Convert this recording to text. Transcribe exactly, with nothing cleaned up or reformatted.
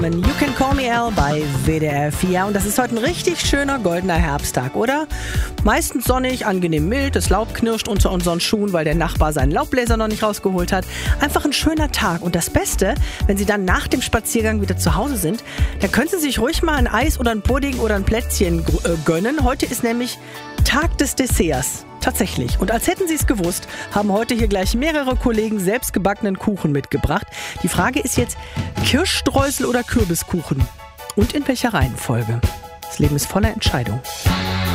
You Can Call Me Al bei W D R vier. Und das ist heute ein richtig schöner goldener Herbsttag, oder? Meistens sonnig, angenehm mild, das Laub knirscht unter unseren Schuhen, weil der Nachbar seinen Laubbläser noch nicht rausgeholt hat. Einfach ein schöner Tag. Und das Beste, wenn Sie dann nach dem Spaziergang wieder zu Hause sind, dann können Sie sich ruhig mal ein Eis oder ein Pudding oder ein Plätzchen gönnen. Heute ist nämlich Tag des Desserts. Tatsächlich. Und als hätten Sie es gewusst, haben heute hier gleich mehrere Kollegen selbstgebackenen Kuchen mitgebracht. Die Frage ist jetzt, Kirschstreusel oder Kürbiskuchen? Und in welcher Reihenfolge? Das Leben ist voller Entscheidung.